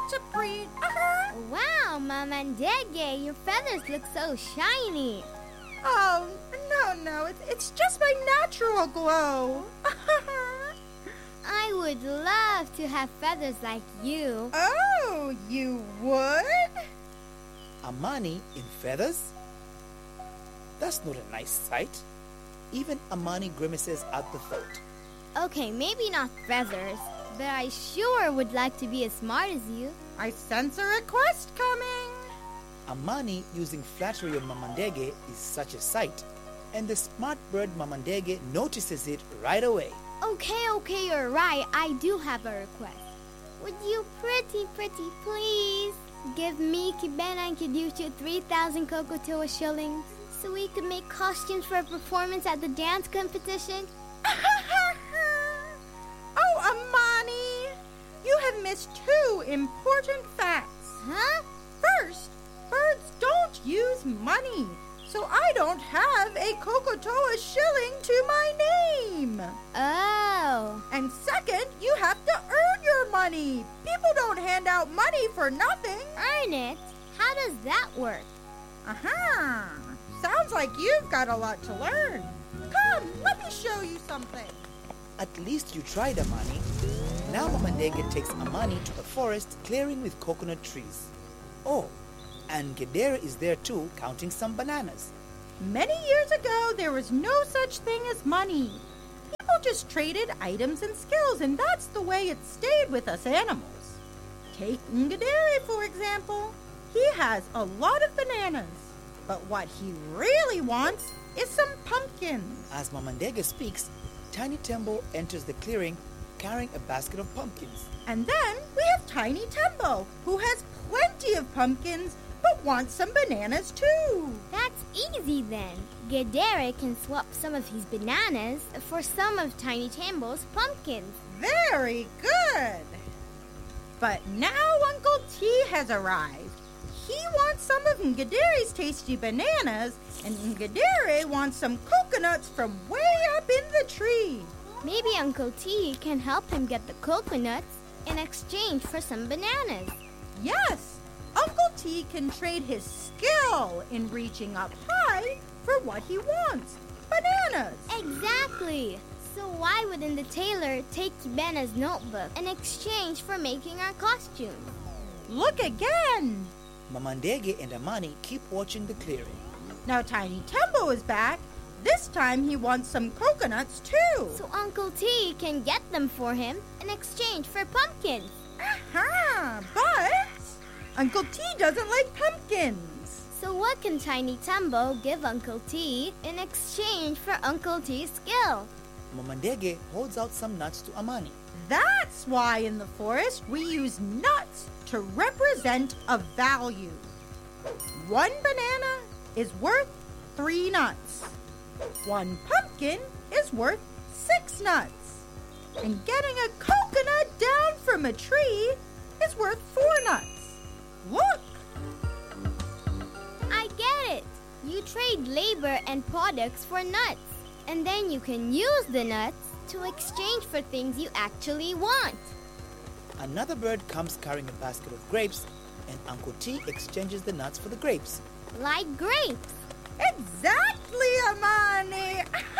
to breed. Wow, Mamandege, your feathers look so shiny. Oh, no, it's just my natural glow. I would love to have feathers like you. Oh, you would? Amani in feathers? That's not a nice sight. Even Amani grimaces at the thought. Okay, maybe not feathers, but I sure would like to be as smart as you. I sense a request coming. Amani using flattery on Mamandege is such a sight, and the smart bird Mamandege notices it right away. Okay, you're right. I do have a request. Would you pretty please give me, Kibena, and Kiduchu 3,000 Kokotoa shillings so we could make costumes for a performance at the dance competition? Oh, Amani, you have missed two important facts. Huh? First, birds don't use money, so I don't have a Kokotoa shilling to my name. Oh. And second, you have to earn your money. People don't hand out money for nothing. Earn it? How does that work? Aha! Sounds like you've got a lot to learn. Come, let me show you something. At least you tried, Amani. Now Mamandege takes Amani to a forest clearing with coconut trees. Oh, and Gedere is there too, counting some bananas. Many years ago, there was no such thing as money. People just traded items and skills, and that's the way it stayed with us animals. Take Ngedere, for example. He has a lot of bananas, but what he really wants is some pumpkins. As Mamandege speaks, Tiny Tembo enters the clearing carrying a basket of pumpkins. And then we have Tiny Tembo, who has plenty of pumpkins, but wants some bananas too. That's easy then. Gedere can swap some of his bananas for some of Tiny Tembo's pumpkins. Very good. But now Uncle T has arrived. He wants some of Ngedere's tasty bananas, and Ngedere wants some coconuts from way up in the tree. Maybe Uncle T can help him get the coconuts in exchange for some bananas. Yes, Uncle T can trade his skill in reaching up high for what he wants, bananas. Exactly. So why wouldn't the tailor take Kibena's notebook in exchange for making our costumes? Look again. Mamandege and Amani keep watching the clearing. Now Tiny Tembo is back. This time he wants some coconuts too. So Uncle T can get them for him in exchange for pumpkins. Aha! But Uncle T doesn't like pumpkins. So what can Tiny Tembo give Uncle T in exchange for Uncle T's skill? Mamandege holds out some nuts to Amani. That's why in the forest we use nuts to represent a value. 1 banana is worth 3 nuts. 1 pumpkin is worth 6 nuts. And getting a coconut down from a tree is worth 4 nuts. Look! I get it. You trade labor and products for nuts. And then you can use the nuts to exchange for things you actually want. Another bird comes carrying a basket of grapes, and Uncle T exchanges the nuts for the grapes. Like grapes. Exactly, Amani!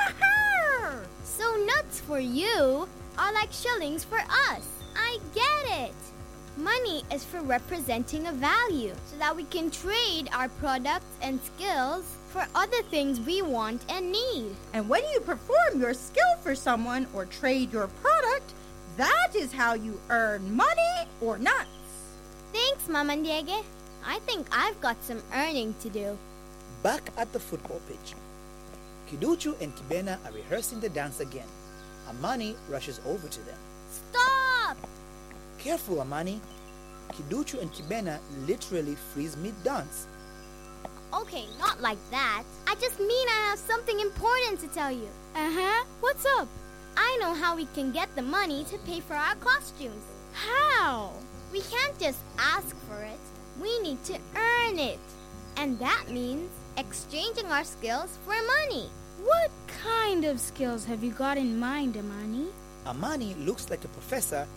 So nuts for you are like shillings for us. I get it. Money is for representing a value so that we can trade our products and skills for other things we want and need. And when you perform your skill for someone or trade your product, that is how you earn money or nuts. Thanks, Mamandege. I think I've got some earning to do. Back at the football pitch, Kiduchu and Kibena are rehearsing the dance again. Amani rushes over to them. Stop! Careful, Amani. Kiduchu and Kibena literally freeze mid-dance. Okay, not like that. I just mean I have something important to tell you. What's up? I know how we can get the money to pay for our costumes. How? We can't just ask for it. We need to earn it. And that means exchanging our skills for money. What kind of skills have you got in mind, Amani? Amani looks like a professor